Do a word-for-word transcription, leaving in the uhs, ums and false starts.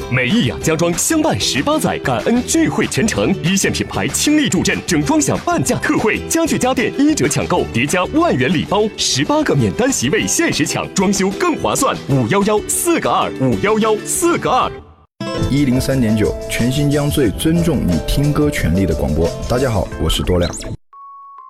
美益养家装相伴十八载，感恩聚会全程，一线品牌倾力助阵，整装享半价特惠，家具家电一折抢购，叠加万元礼包，十八个免单席位限时抢，装修更划算。五幺幺四个二，五幺幺四个二。 一零三点九，全新将最尊重你听歌权利的广播。大家好，我是多亮。